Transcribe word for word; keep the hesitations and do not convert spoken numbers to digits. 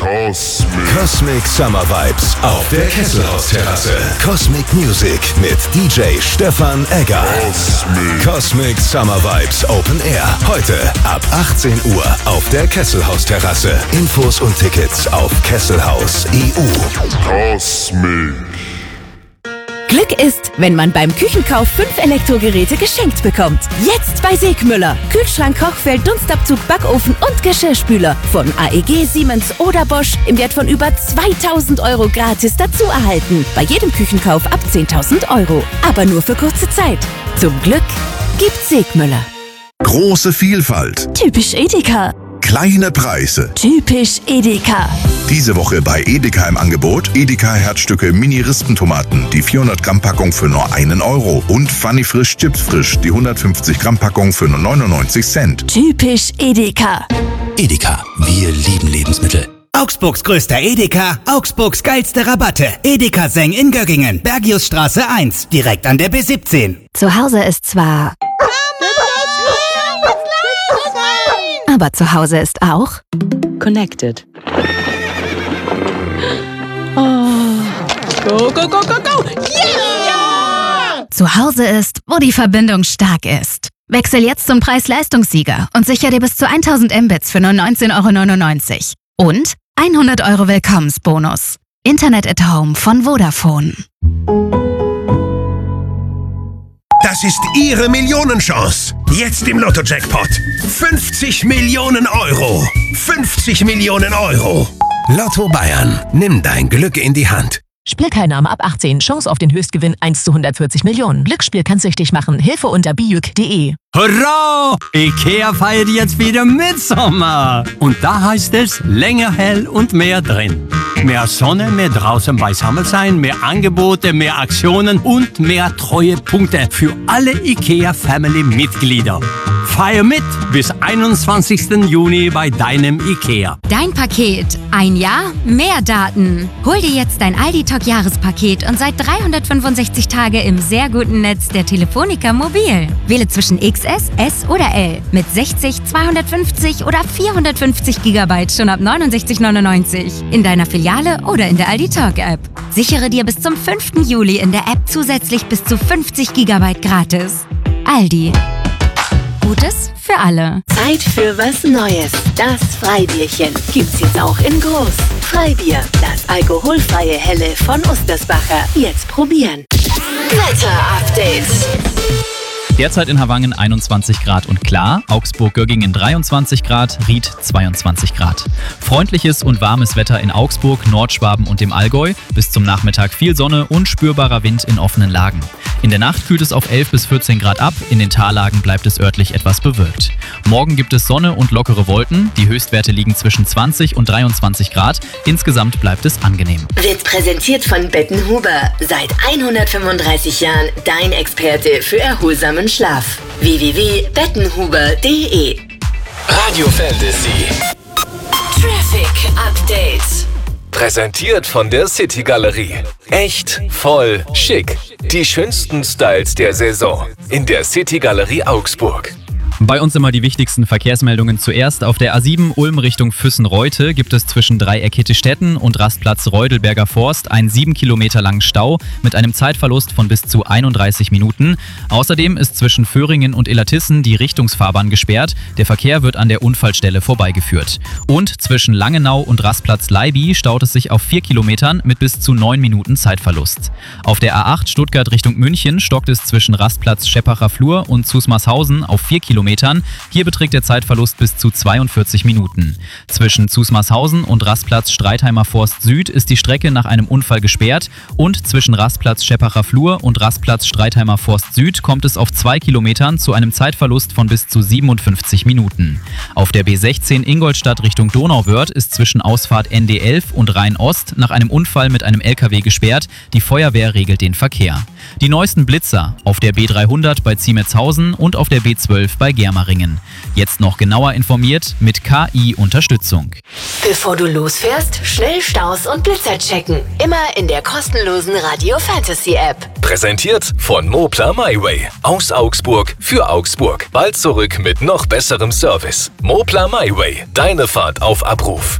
Cosmic. Cosmic Summer Vibes auf der Kesselhausterrasse. Cosmic Music mit D J Stefan Egger. Cosmic. Cosmic Summer Vibes Open Air. Heute ab achtzehn Uhr auf der Kesselhausterrasse. Infos und Tickets auf kesselhaus punkt e u. Cosmic. Glück ist, wenn man beim Küchenkauf fünf Elektrogeräte geschenkt bekommt. Jetzt bei Segmüller. Kühlschrank, Kochfeld, Dunstabzug, Backofen und Geschirrspüler. Von A E G, Siemens oder Bosch im Wert von über zweitausend Euro gratis dazu erhalten. Bei jedem Küchenkauf ab zehntausend Euro. Aber nur für kurze Zeit. Zum Glück gibt's Segmüller. Große Vielfalt. Typisch Edeka. Kleine Preise. Typisch Edeka. Diese Woche bei Edeka im Angebot Edeka Herzstücke Mini-Rispentomaten, die vierhundert Gramm Packung für nur einen Euro und Funny Frisch Chips Frisch, die hundertfünfzig Gramm Packung für nur neunundneunzig Cent. Typisch Edeka. Edeka, wir lieben Lebensmittel. Augsburgs größter Edeka, Augsburgs geilste Rabatte. Edeka Seng in Göggingen, Bergiusstraße eins, direkt an der B siebzehn. Zu Hause ist zwar... Aber zu Hause ist auch... Connected. Oh. Go, go, go, go, go! Yeah! Zu Hause ist, wo die Verbindung stark ist. Wechsel jetzt zum Preis-Leistungssieger und sicher dir bis zu tausend Mbits für nur neunzehn Euro neunundneunzig. Und hundert Euro Willkommensbonus. Internet at Home von Vodafone. Das ist Ihre Millionenchance. Jetzt im Lotto-Jackpot. fünfzig Millionen Euro. fünfzig Millionen Euro. Lotto Bayern. Nimm dein Glück in die Hand. Spielteilnahme ab achtzehn. Chance auf den Höchstgewinn eins zu hundertvierzig Millionen. Glücksspiel kann süchtig machen. Hilfe unter bijuk punkt de. Hurra! Ikea feiert jetzt wieder Mitsommer. Und da heißt es länger hell und mehr drin. Mehr Sonne, mehr draußen beisammen sein, mehr Angebote, mehr Aktionen und mehr Treuepunkte für alle Ikea-Family-Mitglieder. Feier mit bis einundzwanzigsten Juni bei deinem Ikea. Dein Paket. Ein Jahr, mehr Daten. Hol dir jetzt dein Aldi Talk Jahrespaket und seit dreihundertfünfundsechzig Tage im sehr guten Netz der Telefonica Mobil. Wähle zwischen X S, S oder L mit sechzig, zweihundertfünfzig oder vierhundertfünfzig Gigabyte schon ab neunundsechzig neunundneunzig in deiner Filiale oder in der Aldi Talk App. Sichere dir bis zum fünften Juli in der App zusätzlich bis zu fünfzig Gigabyte gratis. Aldi. Gutes für alle. Zeit für was Neues. Das Freibierchen gibt's jetzt auch in groß. Freibier, das alkoholfreie Helle von Ostersbacher. Jetzt probieren. Wetter-Update. Derzeit in Havangen einundzwanzig Grad und klar, Augsburg-Göggingen dreiundzwanzig Grad, Ried zweiundzwanzig Grad. Freundliches und warmes Wetter in Augsburg, Nordschwaben und dem Allgäu, bis zum Nachmittag viel Sonne und spürbarer Wind in offenen Lagen. In der Nacht kühlt es auf elf bis vierzehn Grad ab, in den Tallagen bleibt es örtlich etwas bewölkt. Morgen gibt es Sonne und lockere Wolken, die Höchstwerte liegen zwischen zwanzig und dreiundzwanzig Grad, insgesamt bleibt es angenehm. Wird präsentiert von Bettenhuber, seit hundertfünfunddreißig Jahren dein Experte für erholsamen Schlaf. w w w punkt bettenhuber punkt de. Radio Fantasy Traffic Update. präsentiert von der City Galerie. Echt, voll, schick. Die schönsten Styles der Saison in der City Galerie Augsburg. Bei uns immer die wichtigsten Verkehrsmeldungen zuerst. Auf der A sieben Ulm Richtung Füssen-Reute gibt es zwischen Dreieck Hittestätten und Rastplatz Reudelberger Forst einen sieben Kilometer langen Stau mit einem Zeitverlust von bis zu einunddreißig Minuten. Außerdem ist zwischen Föhringen und Illertissen die Richtungsfahrbahn gesperrt. Der Verkehr wird an der Unfallstelle vorbeigeführt. Und zwischen Langenau und Rastplatz Leiby staut es sich auf vier Kilometern mit bis zu neun Minuten Zeitverlust. Auf der A acht Stuttgart Richtung München stockt es zwischen Rastplatz Scheppacher Flur und Zusmarshausen auf vier Kilometer. Hier beträgt der Zeitverlust bis zu zweiundvierzig Minuten. Zwischen Zusmarshausen und Rastplatz Streitheimer Forst Süd ist die Strecke nach einem Unfall gesperrt und zwischen Rastplatz Scheppacher Flur und Rastplatz Streitheimer Forst Süd kommt es auf zwei Kilometern zu einem Zeitverlust von bis zu siebenundfünfzig Minuten. Auf der B sechzehn Ingolstadt Richtung Donauwörth ist zwischen Ausfahrt N D elf und Rhein-Ost nach einem Unfall mit einem L K W gesperrt. Die Feuerwehr regelt den Verkehr. Die neuesten Blitzer auf der B dreihundert bei Ziemetshausen und auf der B zwölf bei Germeringen. Jetzt noch genauer informiert mit K I-Unterstützung. Bevor du losfährst, schnell Staus und Blitzer checken. Immer in der kostenlosen Radio Fantasy App. Präsentiert von Moplar MyWay. Aus Augsburg für Augsburg. Bald zurück mit noch besserem Service. Moplar MyWay. Deine Fahrt auf Abruf.